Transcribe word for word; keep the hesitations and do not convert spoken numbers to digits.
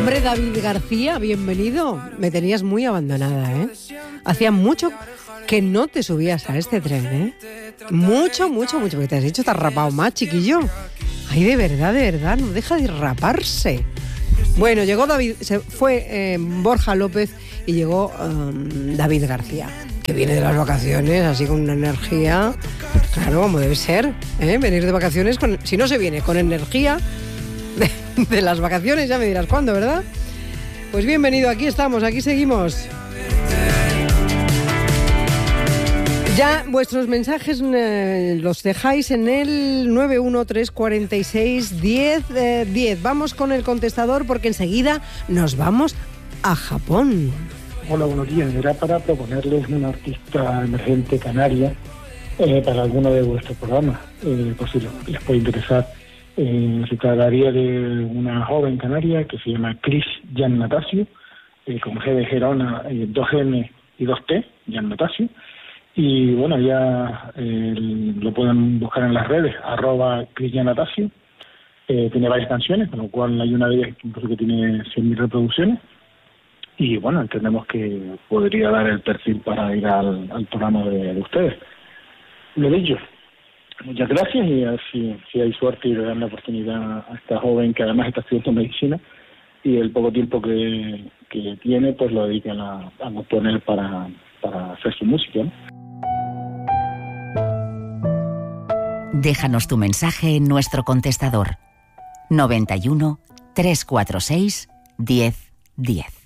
Hombre, David García, bienvenido. Me tenías muy abandonada, ¿eh? Hacía mucho que no te subías a este tren, ¿eh? Mucho, mucho, mucho. Porque te has hecho, te has rapado más, chiquillo. Ay, de verdad, de verdad, no deja de raparse. Bueno, llegó David, se fue eh, Borja López y llegó um, David García, que viene de las vacaciones así con una energía, claro, como debe ser, ¿eh? Venir de vacaciones, con, si no se viene con energía de, de las vacaciones, ya me dirás cuándo, ¿verdad? Pues bienvenido, aquí estamos, aquí seguimos. Ya vuestros mensajes eh, los dejáis en el nueve uno tres cuatro seis diez diez. Vamos con el contestador porque enseguida nos vamos a Japón. Hola, buenos días. Era para proponerles una artista emergente canaria eh, para alguno de vuestros programas, eh, por si les puede interesar. Eh, se trataría de una joven canaria que se llama Chris Jan Natasio, eh, con G de Gerona, eh, dos N y dos T, Jan Natasio. Y bueno, ya eh, lo pueden buscar en las redes, arroba Chris Jan Natasio. Eh, tiene varias canciones, con lo cual hay una de ellas incluso que tiene cien mil reproducciones. Y bueno, entendemos que podría dar el perfil para ir al, al programa de, de ustedes. Lo dicho, muchas gracias y a ver si, si hay suerte y le dan la oportunidad a esta joven que además está estudiando medicina y el poco tiempo que, que tiene pues lo dedican a, a componer para, para hacer su música, ¿no? Déjanos tu mensaje en nuestro contestador noventa y uno, trescientos cuarenta y seis, diez diez.